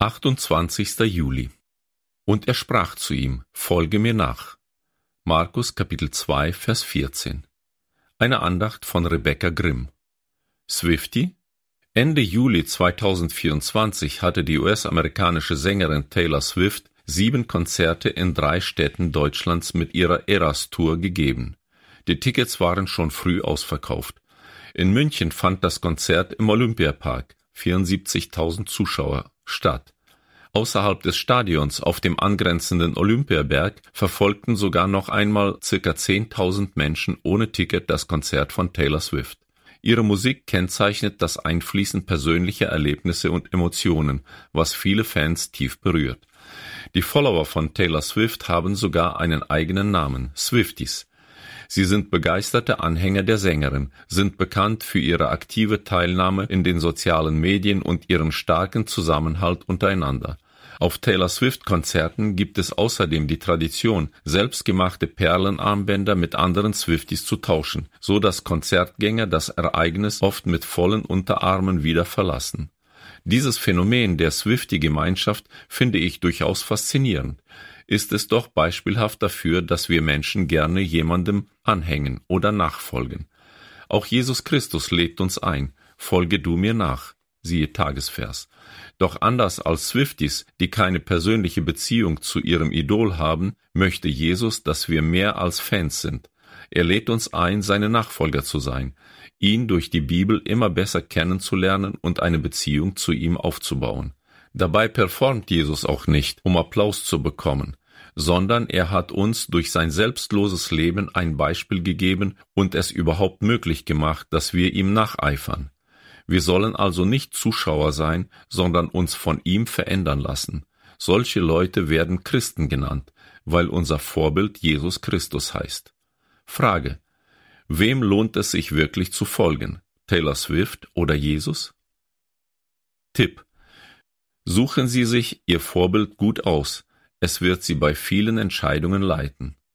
28. Juli. Und er sprach zu ihm: Folge mir nach. Markus Kapitel 2, Vers 14. Eine Andacht von Rebecca Grimm. Swiftie? Ende Juli 2024 hatte die US-amerikanische Sängerin Taylor Swift 7 Konzerte in 3 Städten Deutschlands mit ihrer Eras-Tour gegeben. Die Tickets waren schon früh ausverkauft. In München fand das Konzert im Olympiapark, 74.000 Zuschauer, statt. Außerhalb des Stadions auf dem angrenzenden Olympiaberg verfolgten sogar noch einmal ca. 10.000 Menschen ohne Ticket das Konzert von Taylor Swift. Ihre Musik kennzeichnet das Einfließen persönlicher Erlebnisse und Emotionen, was viele Fans tief berührt. Die Follower von Taylor Swift haben sogar einen eigenen Namen: Swifties. Sie sind begeisterte Anhänger der Sängerin, sind bekannt für ihre aktive Teilnahme in den sozialen Medien und ihren starken Zusammenhalt untereinander. Auf Taylor Swift-Konzerten gibt es außerdem die Tradition, selbstgemachte Perlenarmbänder mit anderen Swifties zu tauschen, so dass Konzertgänger das Ereignis oft mit vollen Unterarmen wieder verlassen. Dieses Phänomen der Swiftie-Gemeinschaft finde ich durchaus faszinierend. Ist es doch beispielhaft dafür, dass wir Menschen gerne jemandem anhängen oder nachfolgen. Auch Jesus Christus lädt uns ein: Folge du mir nach. Siehe Tagesvers. Doch anders als Swifties, die keine persönliche Beziehung zu ihrem Idol haben, möchte Jesus, dass wir mehr als Fans sind. Er lädt uns ein, seine Nachfolger zu sein, ihn durch die Bibel immer besser kennenzulernen und eine Beziehung zu ihm aufzubauen. Dabei performt Jesus auch nicht, um Applaus zu bekommen, sondern er hat uns durch sein selbstloses Leben ein Beispiel gegeben und es überhaupt möglich gemacht, dass wir ihm nacheifern. Wir sollen also nicht Zuschauer sein, sondern uns von ihm verändern lassen. Solche Leute werden Christen genannt, weil unser Vorbild Jesus Christus heißt. Frage: Wem lohnt es sich wirklich zu folgen? Taylor Swift oder Jesus? Tipp: Suchen Sie sich Ihr Vorbild gut aus. Es wird Sie bei vielen Entscheidungen leiten.